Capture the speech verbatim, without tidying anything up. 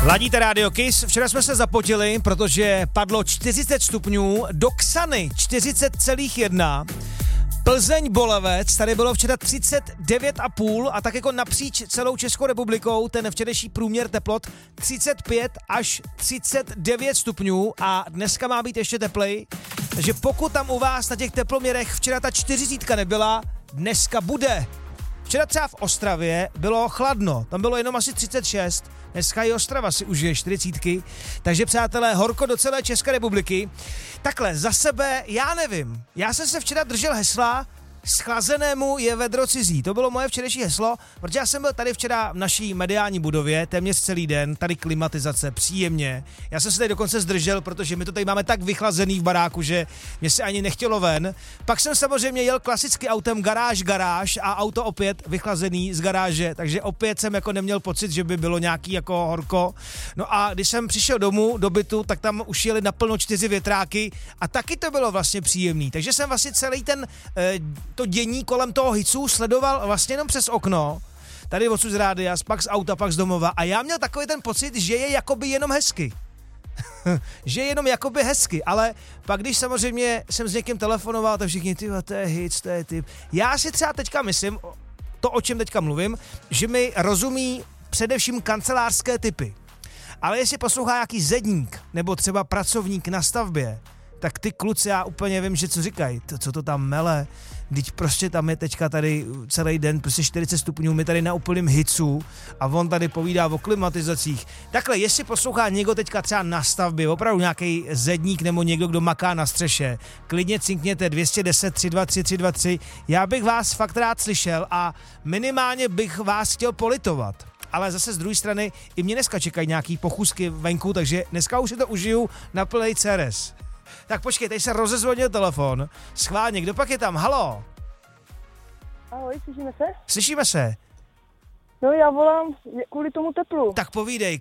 Ladíte Radio Kiss, včera jsme se zapotili, protože padlo čtyřicet stupňů, do Ksany čtyřicet celá jedna, Plzeň Bolavec, tady bylo včera třicet devět a půl a tak jako napříč celou Českou republikou ten včerejší průměr teplot třicet pět až třicet devět stupňů a dneska má být ještě teplej, takže pokud tam u vás na těch teploměrech včera ta čtyřicítka nebyla, dneska bude. Včera třeba v Ostravě bylo chladno, tam bylo jenom asi třicet šest, dneska i Ostrava si užije čtyřicítky, takže přátelé, horko do celé České republiky. Takhle, za sebe, já nevím, já jsem se včera držel hesla, schlazenému je vedro cizí, to bylo moje včerejší heslo, protože já jsem byl tady včera v naší mediální budově, téměř celý den, tady klimatizace, příjemně, já jsem se tady dokonce zdržel, protože my to tady máme tak vychlazený v baráku, že mě se ani nechtělo ven, pak jsem samozřejmě jel klasicky autem garáž, garáž a auto opět vychlazený z garáže, takže opět jsem jako neměl pocit, že by bylo nějaký jako horko, no a když jsem přišel domů do bytu, tak tam už jeli naplno čtyři větráky a taky to bylo vlastně příjemný, takže jsem vlastně celý ten eh, to dění kolem toho hicu sledoval vlastně jenom přes okno, tady odsud z rádia, pak z auta, pak z domova a já měl takový ten pocit, že je jakoby jenom hezky. že je jenom jakoby hezky, ale pak když samozřejmě jsem s někým telefonoval, tak všichni, ty, to je hic, to je typ. Já si třeba teďka myslím, to o čem teďka mluvím, že mi rozumí především kancelářské typy. Ale jestli poslouchá nějaký zedník, nebo třeba pracovník na stavbě, tak ty kluci, já úplně vím, že co říkají, to, co to tam mele, teď prostě tam je teďka tady celý den, prostě čtyřicet stupňů, my tady na úplným hicu a on tady povídá o klimatizacích. Takhle, jestli poslouchá někdo teďka třeba na stavbě, opravdu nějaký zedník nebo někdo, kdo maká na střeše, klidně cinkněte dvě jedna deset tři dva tři tři dva tři, já bych vás fakt rád slyšel a minimálně bych vás chtěl politovat. Ale zase z druhé strany i mě dneska čekají nějaký pochůzky venku, takže dneska už si to užiju na plnej C R S. Tak počkej, teď se rozezvonil telefon. Schválně, kdo pak je tam? Haló? Ahoj, slyšíme se? Slyšíme se. No já volám kvůli tomu teplu. Tak povídej,